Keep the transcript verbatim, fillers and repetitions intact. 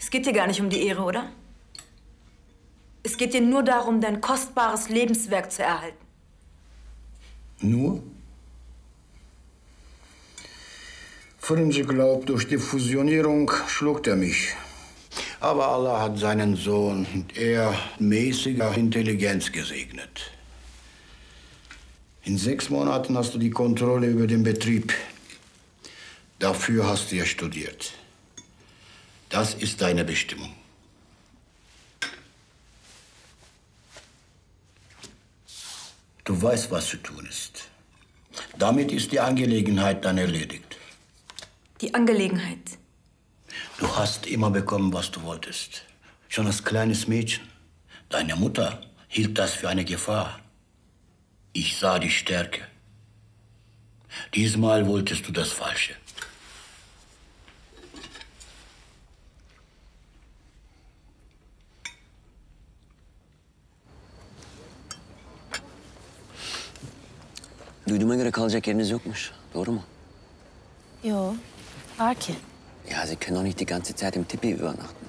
Es geht dir gar nicht um die Ehre, oder? Es geht dir nur darum, dein kostbares Lebenswerk zu erhalten. Nur? Fringe glaubt, durch die Fusionierung schluckt er mich. Aber Allah hat seinen Sohn mit eher mäßiger Intelligenz gesegnet. In sechs Monaten hast du die Kontrolle über den Betrieb. Dafür hast du ja studiert. Das ist deine Bestimmung. Du weißt, was zu tun ist. Damit ist die Angelegenheit dann erledigt. Die Angelegenheit? Du hast immer bekommen, was du wolltest. Schon als kleines Mädchen. Deine Mutter hielt das für eine Gefahr. Ich sah die Stärke. Diesmal wolltest du das Falsche. Duyduğuma göre kalacak yeriniz yokmuş. Doğru mu? Yo, var ki. Ja, Sie können doch nicht die ganze Zeit im Tipi übernachten.